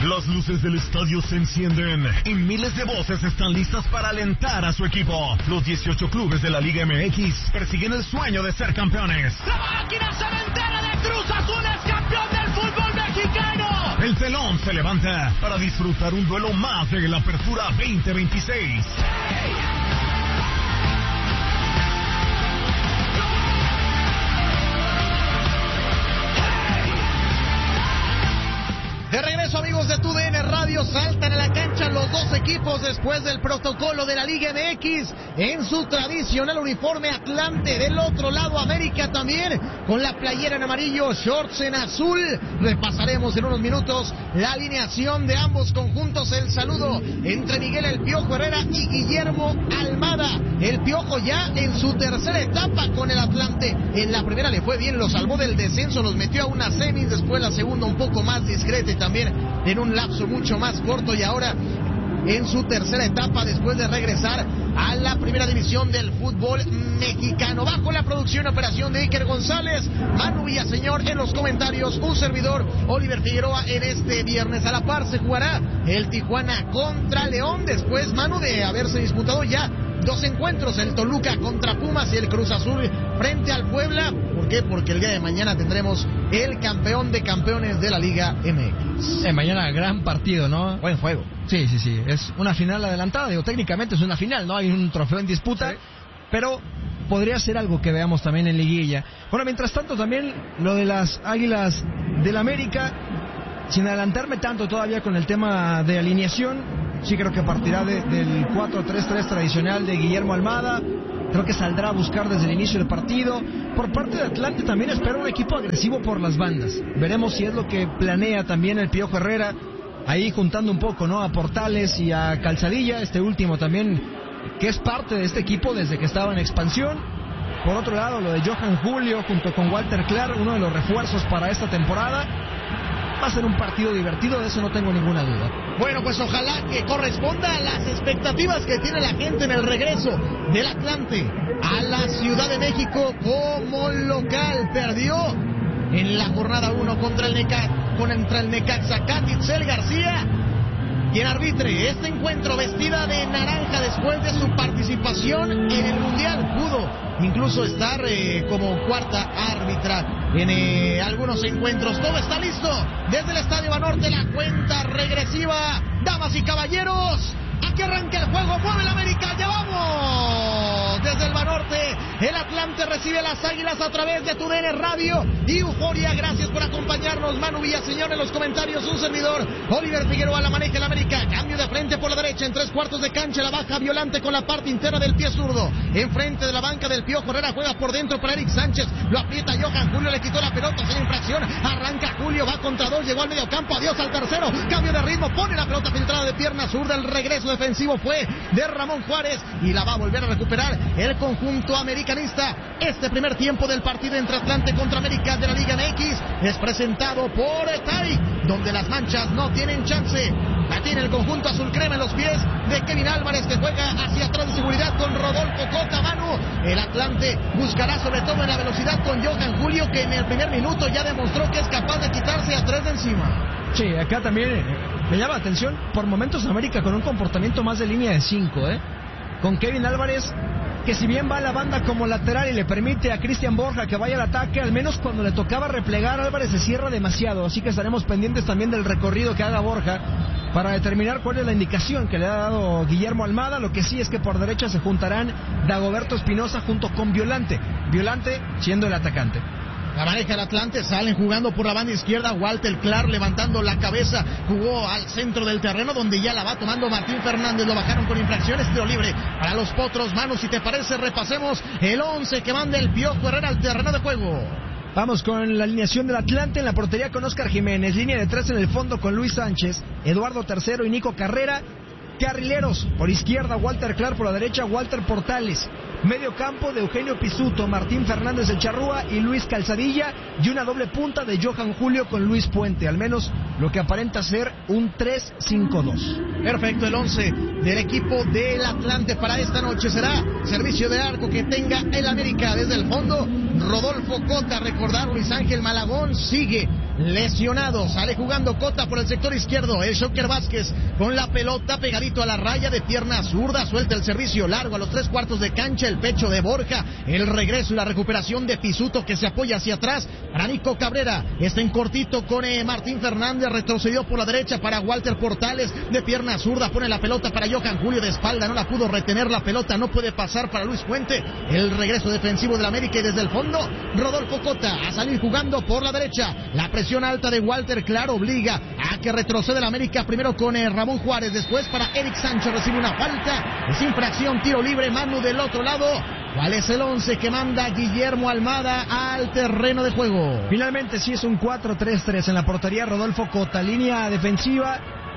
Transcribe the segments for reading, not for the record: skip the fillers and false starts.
Las luces del estadio se encienden y miles de voces están listas para alentar a su equipo. Los 18 clubes de la Liga MX persiguen el sueño de ser campeones. ¡La máquina cementera de Cruz Azul es campeón del fútbol mexicano! El telón se levanta para disfrutar un duelo más de la Apertura 2026. De regreso, amigos de TUDN Radio, saltan a la cancha los dos equipos después del protocolo de la Liga MX en su tradicional uniforme Atlante. Del otro lado, América también con la playera en amarillo, shorts en azul. Repasaremos en unos minutos la alineación de ambos conjuntos. El saludo entre Miguel El Piojo Herrera y Guillermo Almada. El Piojo ya en su tercera etapa con el Atlante. En la primera le fue bien, lo salvó del descenso, los metió a una semis, después la segunda un poco más discreta, también en un lapso mucho más corto, y ahora en su tercera etapa después de regresar a la primera división del fútbol mexicano. Bajo la producción y operación de Iker González, Manu Villaseñor en los comentarios, un servidor, Oliver Figueroa. En este viernes a la par se jugará el Tijuana contra León, después, Manu, de haberse disputado ya dos encuentros, el Toluca contra Pumas y el Cruz Azul frente al Puebla. ¿Por qué? Porque el día de mañana tendremos el campeón de campeones de la Liga MX. Mañana gran partido, ¿no? Buen juego. Sí. Es una final adelantada. Digo, técnicamente es una final, ¿no? Hay un trofeo en disputa, sí, pero podría ser algo que veamos también en liguilla. Bueno, mientras tanto también lo de las Águilas del América, sin adelantarme tanto todavía con el tema de alineación. Sí, creo que partirá del 4-3-3 tradicional de Guillermo Almada. Creo que saldrá a buscar desde el inicio del partido. Por parte de Atlante también espero un equipo agresivo por las bandas. Veremos si es lo que planea también el Piojo Herrera, ahí juntando un poco, ¿no?, a Portales y a Calzadilla, este último también, que es parte de este equipo desde que estaba en expansión. Por otro lado, lo de Johan Julio junto con Walter Clark, uno de los refuerzos para esta temporada. Va a ser un partido divertido, de eso no tengo ninguna duda. Bueno, pues ojalá que corresponda a las expectativas que tiene la gente en el regreso del Atlante a la Ciudad de México como local. Perdió en la jornada 1 contra el Necaxa. Catitzel García, quien arbitre este encuentro, vestida de naranja después de su participación en el Mundial. Pudo incluso estar como cuarta árbitra en algunos encuentros. Todo está listo desde el Estadio Banorte, la cuenta regresiva. Damas y caballeros, aquí arranca el juego, mueve el América, ya vamos. Desde el Banorte, el Atlante recibe a las Águilas a través de TUDN Radio y Euforia. Gracias por acompañarnos. Manu Villaseñor en los comentarios, un servidor, Oliver Figueroa. La maneja el América, cambio de frente por la derecha, en 3/4 de cancha, la baja Violante con la parte interna del pie zurdo, enfrente de la banca del Piojo Herrera, juega por dentro para Eric Sánchez, lo aprieta Johan Julio, le quitó la pelota sin infracción, arranca Julio, va contra dos, llegó al medio campo, adiós al tercero, cambio de ritmo, pone la pelota filtrada de pierna zurda, el regreso defensivo fue de Ramón Juárez y la va a volver a recuperar el conjunto americanista. Este primer tiempo del partido entre Atlante contra América de la Liga MX es presentado por TAI, donde las manchas no tienen chance. La tiene el conjunto azul crema en los pies de Kevin Álvarez, que juega hacia atrás de seguridad con Rodolfo Cota. Manu, el Atlante buscará sobre todo en la velocidad con Johan Julio, que en el primer minuto ya demostró que es capaz de quitarse a tres de encima. Sí, acá también me llama la atención por momentos América con un comportamiento más de línea de 5, con Kevin Álvarez, que si bien va a la banda como lateral y le permite a Cristian Borja que vaya al ataque, al menos cuando le tocaba replegar, Álvarez se cierra demasiado, así que estaremos pendientes también del recorrido que haga Borja para determinar cuál es la indicación que le ha dado Guillermo Almada. Lo que sí es que por derecha se juntarán Dagoberto Espinosa junto con Violante siendo el atacante. La maneja el Atlante, salen jugando por la banda izquierda, Walter Clark levantando la cabeza, jugó al centro del terreno donde ya la va tomando Martín Fernández, lo bajaron con infracciones, tiro libre para los Potros. Manu, si te parece, repasemos el 11 que manda el Piojo Herrera al terreno de juego. Vamos con la alineación del Atlante. En la portería con Oscar Jiménez, línea de 3 en el fondo con Luis Sánchez, Eduardo Tercero y Nico Carrera. Carrileros, por izquierda Walter Clark, por la derecha Walter Portales. Medio campo de Eugenio Pisuto, Martín Fernández de Charrúa y Luis Calzadilla, y una doble punta de Johan Julio con Luis Puente, al menos lo que aparenta ser un 3-5-2. Perfecto, el 11 del equipo del Atlante para esta noche será servicio de arco que tenga el América desde el fondo. Rodolfo Cota, recordar, Luis Ángel Malagón sigue lesionado. Sale jugando Cota por el sector izquierdo. El Shocker Vázquez con la pelota pegadito a la raya de pierna zurda. Suelta el servicio largo a los 3/4 de cancha. El pecho de Borja. El regreso y la recuperación de Pisuto, que se apoya hacia atrás para Nico Cabrera. Está en cortito con Martín Fernández. Retrocedió por la derecha para Walter Portales. De pierna zurda pone la pelota para Johan Julio de espalda. No la pudo retener la pelota. No puede pasar para Luis Puente. El regreso defensivo del América y desde el fondo Rodolfo Cota a salir jugando por la derecha. La presión alta de Walter, claro, obliga a que retroceda el América. Primero con Ramón Juárez. Después para Eric Sánchez. Recibe una falta. Es infracción. Tiro libre. Manu del otro lado. ¿Cuál es el 11 que manda Guillermo Almada al terreno de juego? Finalmente sí es un 4-3-3 en la portería. Rodolfo Cota, línea defensiva.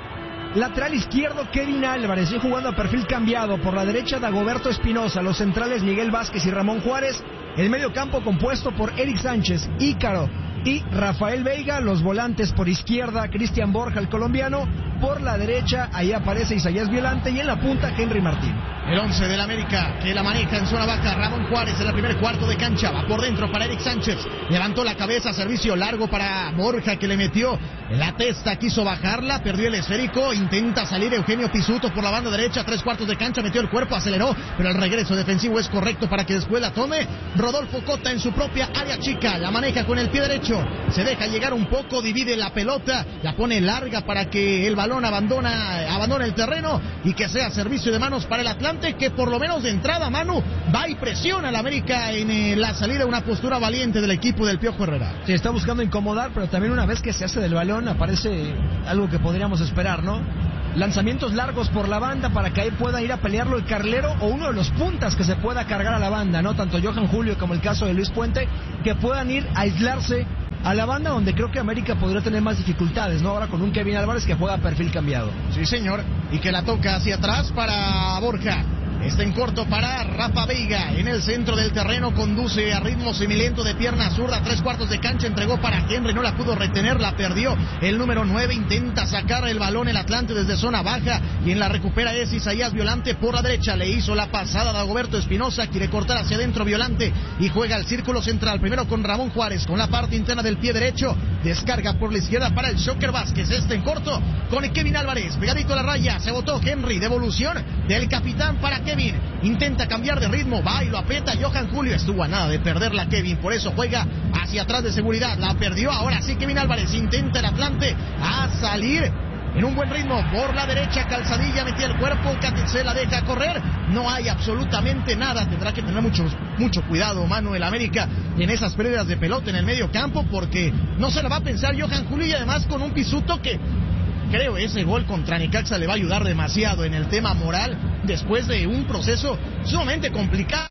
Lateral izquierdo Kevin Álvarez, y jugando a perfil cambiado. Por la derecha Dagoberto Espinosa. Los centrales Miguel Vázquez y Ramón Juárez. El medio campo compuesto por Eric Sánchez, Ícaro y Rafael Veiga. Los volantes por izquierda Cristian Borja, el colombiano. Por la derecha ahí aparece Isaías Violante y en la punta Henry Martín. El 11 del América que la maneja en zona baja. Ramón Juárez en el primer cuarto de cancha. Va por dentro para Eric Sánchez. Levantó la cabeza. Servicio largo para Borja, que le metió en la testa. Quiso bajarla. Perdió el esférico. Intenta salir Eugenio Pisuto por la banda derecha. 3/4 de cancha. Metió el cuerpo. Aceleró. Pero el regreso defensivo es correcto para que después la tome Rodolfo Cota en su propia área chica. La maneja con el pie derecho. Se deja llegar un poco. Divide la pelota. La pone larga para que el balón abandone el terreno y que sea servicio de manos para el Atlante, que por lo menos de entrada, Manu, va y presiona al América en la salida. Una postura valiente del equipo del Piojo Herrera. Sí, está buscando incomodar, pero también una vez que se hace del balón aparece algo que podríamos esperar, ¿no? Lanzamientos largos por la banda para que ahí pueda ir a pelearlo el carrilero o uno de los puntas que se pueda cargar a la banda, ¿no? Tanto Johan Julio como el caso de Luis Puente, que puedan ir a aislarse a la banda, donde creo que América podría tener más dificultades, ¿no? Ahora con un Kevin Álvarez que juega a perfil cambiado. Sí, señor, y que la toca hacia atrás para Borja. Está en corto para Rafa Veiga. En el centro del terreno conduce a ritmo semilento de pierna zurda. 3/4 de cancha. Entregó para Henry. No la pudo retener. La perdió. El número 9 intenta sacar el balón el Atlante desde zona baja. Y en la recupera es Isaías Violante por la derecha. Le hizo la pasada a Dagoberto Espinosa. Quiere cortar hacia adentro Violante. Y juega al círculo central. Primero con Ramón Juárez. Con la parte interna del pie derecho. Descarga por la izquierda para el Shocker Vázquez. En corto con Kevin Álvarez. Pegadito a la raya. Se botó Henry. Devolución del capitán para Kevin. Intenta cambiar de ritmo, va y lo aprieta Johan Julio. Estuvo a nada de perderla Kevin, por eso juega hacia atrás de seguridad. La perdió, ahora sí Kevin Álvarez. Intenta el Atlante a salir en un buen ritmo por la derecha. Calzadilla metía el cuerpo, Catitzel la deja correr. No hay absolutamente nada. Tendrá que tener mucho cuidado Manuel América en esas pérdidas de pelota en el medio campo, porque no se la va a pensar Johan Julio, y además con un Pisuto que creo ese gol contra Necaxa le va a ayudar demasiado en el tema moral después de un proceso sumamente complicado.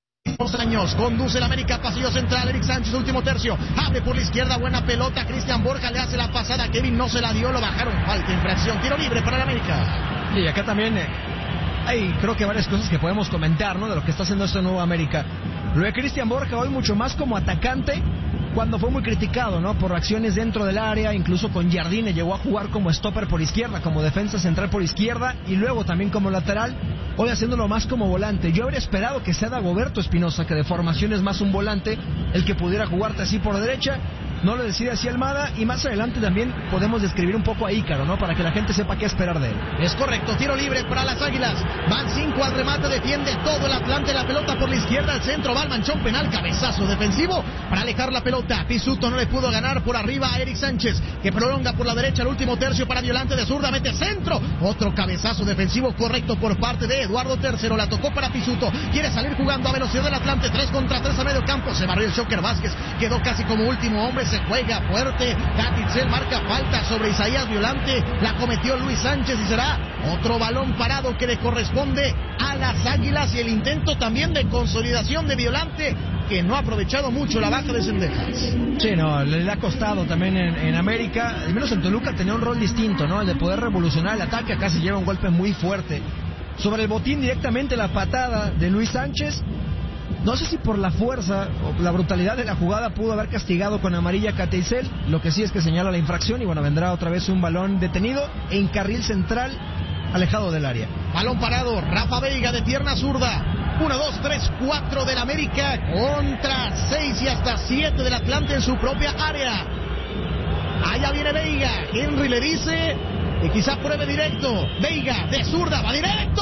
2 años, conduce el América, pasillo central, Eric Sánchez, último tercio, abre por la izquierda, buena pelota, Cristian Borja le hace la pasada, Kevin no se la dio, lo bajaron, falta, infracción, tiro libre para el América. Y acá también hay creo que varias cosas que podemos comentar, ¿no? De lo que está haciendo este nuevo América. Lo de Cristian Borja hoy mucho más como atacante, cuando fue muy criticado, ¿no? Por acciones dentro del área, incluso con Jardine llegó a jugar como stopper por izquierda, como defensa central por izquierda y luego también como lateral, hoy haciéndolo más como volante. Yo habría esperado que sea Dagoberto Espinosa, que de formación es más un volante, el que pudiera jugarte así por derecha. No lo decide así Almada, y más adelante también podemos describir un poco a Ícaro, ¿no? Para que la gente sepa qué esperar de él. Es correcto, tiro libre para las Águilas. Van 5 al remate, defiende todo el Atlante, la pelota por la izquierda, al centro, va al manchón penal, cabezazo defensivo para alejar la pelota. Pisuto no le pudo ganar por arriba a Eric Sánchez, que prolonga por la derecha el último tercio para Violante de zurda, mete centro. Otro cabezazo defensivo correcto por parte de Eduardo Tercero, la tocó para Pisuto. Quiere salir jugando a velocidad del Atlante, 3 contra 3 a medio campo. Se barrió el Shocker Vázquez, quedó casi como último hombre, se juega fuerte. Catitzel marca falta sobre Isaías Violante, la cometió Luis Sánchez y será otro balón parado que le corresponde a las Águilas, y el intento también de consolidación de Violante, que no ha aprovechado mucho la baja de Cendejas. Sí, no, le ha costado también en América, al menos en Toluca tenía un rol distinto, ¿no? El de poder revolucionar el ataque. Acá se lleva un golpe muy fuerte. Sobre el botín directamente la patada de Luis Sánchez. No sé si por la fuerza o la brutalidad de la jugada pudo haber castigado con amarilla a Catitzel. Lo que sí es que señala la infracción y bueno, vendrá otra vez un balón detenido en carril central, alejado del área. Balón parado, Rafa Veiga de pierna zurda. 1, 2, 3, 4 del América contra 6 y hasta 7 del Atlante en su propia área. Allá viene Veiga. Henry le dice que quizá pruebe directo. Veiga de zurda, va directo.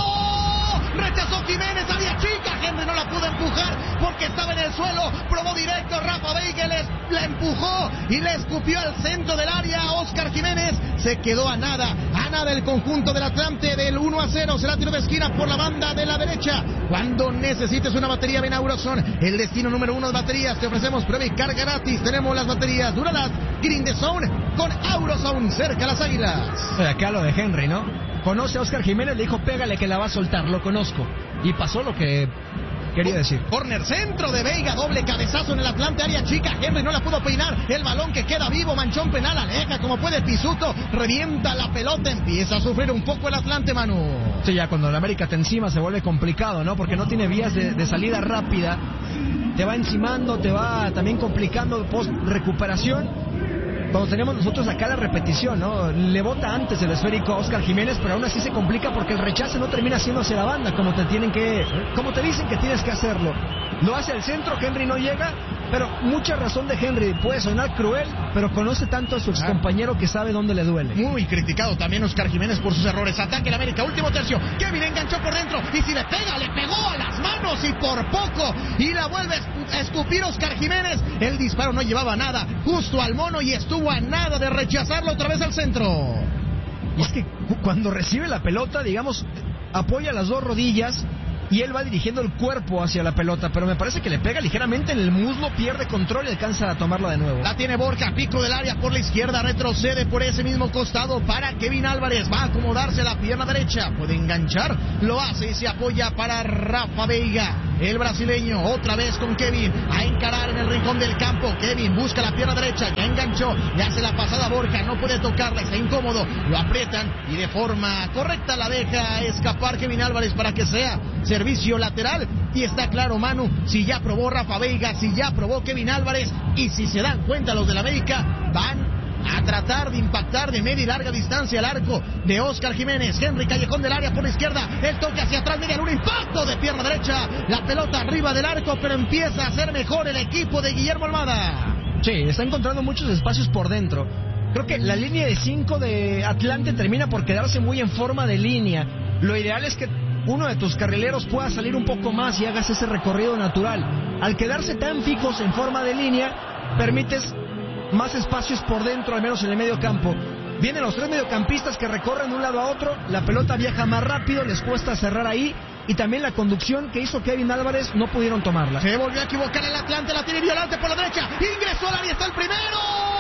Rechazó Jiménez, había chica. Henry no la pudo empujar porque estaba en el suelo. Probó directo. Rafa Veiga la empujó y le escupió al centro del área. Óscar Jiménez se quedó a nada el conjunto del Atlante. Del 1-0 será tiro de esquina por la banda de la derecha. Cuando necesites una batería, ven a Auroson, el destino número 1 de baterías. Te ofrecemos prueba y carga gratis. Tenemos las baterías Duralast, Green the Zone con Auroson, cerca a las Águilas. Acá lo de Henry, ¿no? Conoce a Óscar Jiménez, le dijo pégale que la va a soltar, lo conozco. Y pasó lo que quería decir. Corner centro de Veiga, doble cabezazo en el Atlante, área chica. Henry no la pudo peinar. El balón que queda vivo, manchón penal, aleja como puede Pisuto, revienta la pelota, empieza a sufrir un poco el Atlante, Manu. Sí, ya cuando el América te encima se vuelve complicado, ¿no? Porque no tiene vías de salida rápida. Te va encimando, te va también complicando post recuperación. Cuando tenemos nosotros acá la repetición, ¿no? Le bota antes el esférico a Óscar Jiménez, pero aún así se complica porque el rechace no termina siendo hacia la banda, como te dicen que tienes que hacerlo. Lo hace al centro, Henry no llega, pero mucha razón de Henry. Puede sonar cruel, pero conoce tanto a su excompañero que sabe dónde le duele. Muy criticado también Óscar Jiménez por sus errores. Ataque el América, último tercio. Kevin enganchó por dentro y si le pega, le pegó a las manos y por poco. Y la vuelve a escupir Óscar Jiménez. El disparo no llevaba nada, justo al mono y estuvo a nada de rechazarlo otra vez al centro. Y es que cuando recibe la pelota, digamos, apoya las dos rodillas y él va dirigiendo el cuerpo hacia la pelota, pero me parece que le pega ligeramente en el muslo, pierde control y alcanza a tomarla de nuevo. La tiene Borja, pico del área por la izquierda, retrocede por ese mismo costado para Kevin Álvarez, va a acomodarse la pierna derecha, puede enganchar, lo hace y se apoya para Rafa Veiga, el brasileño, otra vez con Kevin, a encarar en el rincón del campo. Kevin busca la pierna derecha, ya enganchó, le hace la pasada a Borja, no puede tocarla, está incómodo, lo aprietan y de forma correcta la deja escapar Kevin Álvarez para que sea servicio lateral. Y está claro, Manu, si ya probó Rafa Veiga, si ya probó Kevin Álvarez y si se dan cuenta los del América, van a tratar de impactar de media y larga distancia el arco de Óscar Jiménez. Henry, callejón del área por la izquierda, el toque hacia atrás, media luna, impacto de pierna derecha, la pelota arriba del arco, pero empieza a ser mejor el equipo de Guillermo Almada. Sí, está encontrando muchos espacios por dentro. Creo que la línea de 5 de Atlante termina por quedarse muy en forma de línea. Lo ideal es que uno de tus carrileros pueda salir un poco más y hagas ese recorrido natural. Al quedarse tan fijos en forma de línea, permites más espacios por dentro, al menos en el medio campo. Vienen los tres mediocampistas que recorren de un lado a otro, la pelota viaja más rápido, les cuesta cerrar ahí, y también la conducción que hizo Kevin Álvarez no pudieron tomarla. Se volvió a equivocar el Atlante, la tiene Violante por la derecha, ingresó al área, está el primero.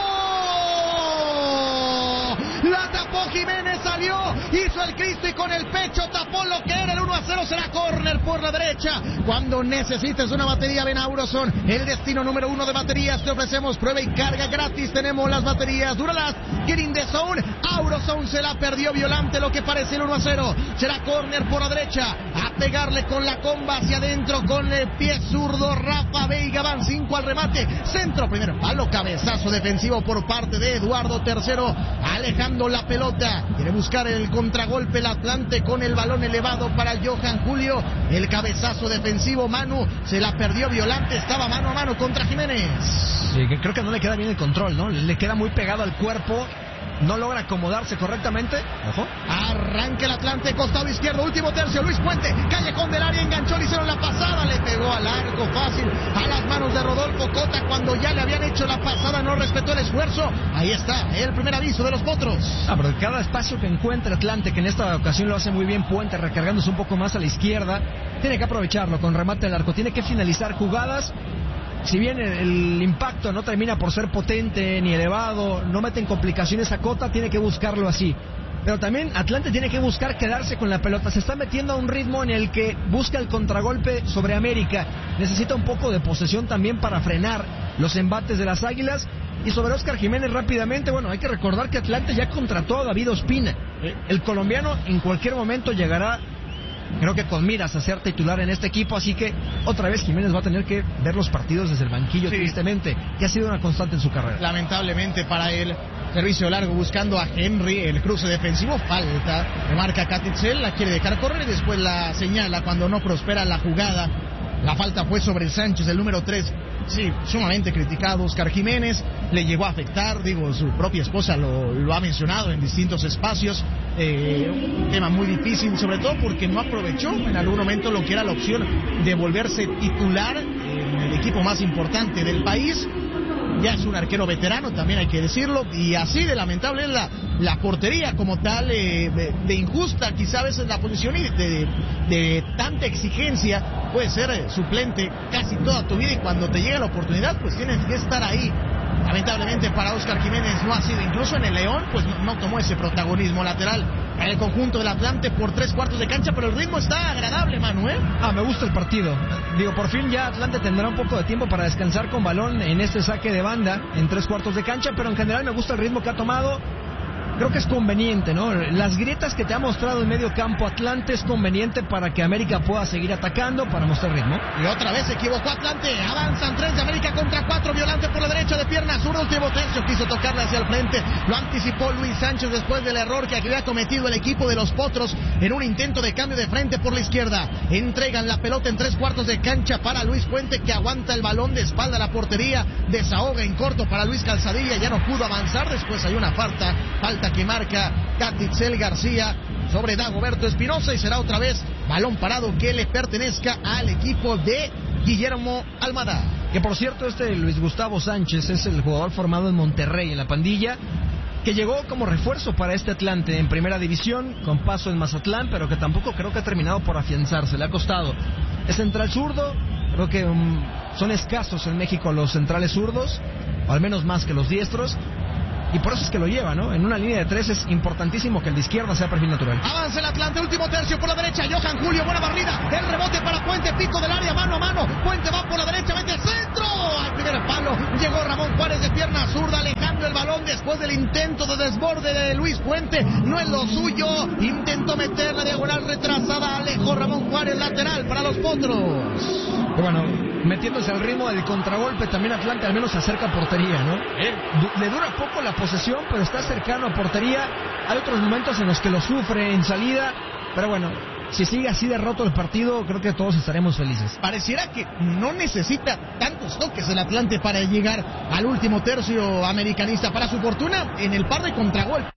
La tapó Jiménez, salió, hizo el Cristo y con el pecho tapó lo que era el 1-0, será córner por la derecha. Cuando necesites una batería, ven a Auroson, el destino número 1 de baterías. Te ofrecemos prueba y carga gratis. Tenemos las baterías Duralast, Green the Zone. Auroson se la perdió Violante, lo que parece el 1-0. Será córner por la derecha, a pegarle con la comba hacia adentro con el pie zurdo Rafa Veiga. Van 5 al remate, centro, primer palo, cabezazo defensivo por parte de Eduardo Tercero, alejando la pelota, quiere buscar el contragolpe el Atlante con el balón elevado para Johan Julio, el cabezazo defensivo, Manu, se la perdió Violante, estaba mano a mano contra Jiménez. Sí, que creo que no le queda bien el control, ¿no? Le queda muy pegado al cuerpo, no logra acomodarse correctamente. Ojo. Arranca el Atlante, costado izquierdo, último tercio, Luis Puente, callejón del área, enganchó, le hicieron la pasada, le pegó al arco fácil a las manos de Rodolfo Cota. Cuando ya le habían hecho la pasada, no respetó el esfuerzo. Ahí está el primer aviso de los Potros. Pero cada espacio que encuentra Atlante, que en esta ocasión lo hace muy bien Puente, recargándose un poco más a la izquierda, tiene que aprovecharlo con remate al arco, tiene que finalizar jugadas. Si bien el impacto no termina por ser potente ni elevado, no mete en complicaciones a Cota, tiene que buscarlo así. Pero también Atlante tiene que buscar quedarse con la pelota. Se está metiendo a un ritmo en el que busca el contragolpe sobre América. Necesita un poco de posesión también para frenar los embates de las Águilas. Y sobre Óscar Jiménez rápidamente, bueno, hay que recordar que Atlante ya contrató a David Ospina. El colombiano en cualquier momento llegará, creo que con miras a ser titular en este equipo, así que otra vez Jiménez va a tener que ver los partidos desde el banquillo, sí, tristemente, que ha sido una constante en su carrera. Lamentablemente para él, servicio largo buscando a Henry, el cruce defensivo, falta, le marca Catitzel, la quiere dejar correr y después la señala cuando no prospera la jugada La falta fue sobre Sánchez, el número 3. Sí, sumamente criticado. Oscar Jiménez le llegó a afectar, su propia esposa lo ha mencionado en distintos espacios. Un tema muy difícil, sobre todo porque no aprovechó en algún momento lo que era la opción de volverse titular en el equipo más importante del país. Ya es un arquero veterano, también hay que decirlo, y así de lamentable es la portería como tal, de injusta quizá a veces la posición, y de tanta exigencia. Puedes ser suplente casi toda tu vida, y cuando te llega la oportunidad pues tienes que estar ahí. Lamentablemente para Oscar Jiménez no ha sido, incluso en el León pues no tomó ese protagonismo lateral en el conjunto del Atlante por 3/4 de cancha, pero el ritmo está agradable, Manu, ¿eh? Me gusta el partido. Por fin ya Atlante tendrá un poco de tiempo para descansar con balón en este saque de banda en 3/4 de cancha, pero en general me gusta el ritmo que ha tomado. Creo que es conveniente, ¿no? Las grietas que te ha mostrado en medio campo Atlante es conveniente para que América pueda seguir atacando, para mostrar ritmo. Y otra vez se equivocó Atlante. Avanzan 3 de América contra 4. Violante por la derecha de pierna zurda. Último tercio, quiso tocarle hacia el frente. Lo anticipó Luis Sánchez después del error que había cometido el equipo de los Potros en un intento de cambio de frente por la izquierda. Entregan la pelota en 3/4 de cancha para Luis Puente, que aguanta el balón de espalda a la portería. Desahoga en corto para Luis Calzadilla. Ya no pudo avanzar. Después hay una falta que marca Catitzel García sobre Dagoberto Espinosa, y será otra vez balón parado que le pertenezca al equipo de Guillermo Almada. Que por cierto, Luis Gustavo Sánchez es el jugador formado en Monterrey, en la pandilla, que llegó como refuerzo para este Atlante en primera división, con paso en Mazatlán, pero que tampoco creo que ha terminado por afianzarse, le ha costado. Es central zurdo, creo que son escasos en México los centrales zurdos, o al menos más que los diestros, y por eso es que lo lleva, ¿no? En una línea de 3 es importantísimo que el de izquierda sea perfil natural. Avanza el Atlante, último tercio por la derecha. Johan Julio, buena barrida. El rebote para Puente, pico del área, mano a mano. Puente va por la derecha, mete el centro. Al primer palo llegó Ramón Juárez de pierna zurda, alejando el balón después del intento de desborde de Luis Puente. No es lo suyo. Intentó meter la diagonal retrasada. Alejó Ramón Juárez, lateral para los Potros. Y bueno, metiéndose al ritmo del contragolpe, también Atlante al menos se acerca a portería, ¿no? Le dura poco la posesión, pero está cercano a portería. Hay otros momentos en los que lo sufre en salida, pero bueno, si sigue así de roto el partido, creo que todos estaremos felices. Pareciera que no necesita tantos toques el Atlante para llegar al último tercio americanista. Para su fortuna, en el par de contragolpes